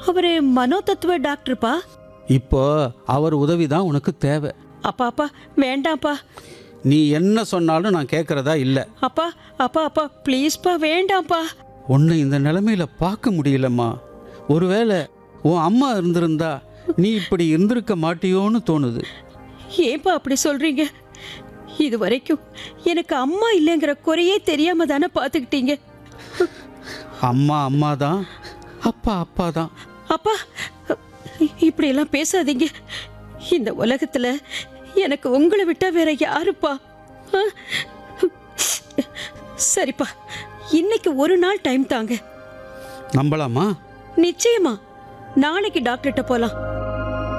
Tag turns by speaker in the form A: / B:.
A: அவரு மனோ தத்துவ டாக்டர்ப்பா.
B: இப்போ அவர் உதவி தான் உனக்கு தேவை.
A: அப்பா அப்பா வேண்டாம்ப்பா.
B: நீ என்ன சொன்னாலும் நான் கேட்குறதா இல்லை.
A: அப்பா அப்பா அப்பா ப்ளீஸ்ப்பா, வேண்டாம்ப்பா.
B: உன்னை இந்த நிலைமையில பார்க்க முடியலம்மா. ஒருவேளை உன் அம்மா இருந்திருந்தா நீ இப்படி இருந்திருக்க மாட்டியோன்னு தோணுது.
A: ஏன்பா அப்படி சொல்றீங்க? இது வரைக்கும் எனக்கு அம்மா இல்லைங்கிற குறையே தெரியாம தானே பார்த்துக்கிட்டீங்க.
B: அம்மா அம்மா தான், அப்பா அப்பா தான்.
A: அப்பா இப்படியெல்லாம் பேசாதீங்க. இந்த உலகத்துல எனக்கு உங்களை விட்டா வேற யாருப்பா? சரிப்பா, இன்னைக்கு ஒரு நாள் டைம் தாங்க.
B: நம்பலாமா?
A: நிச்சயமா. நாளைக்கு டாக்டர்கிட்ட போலாம்.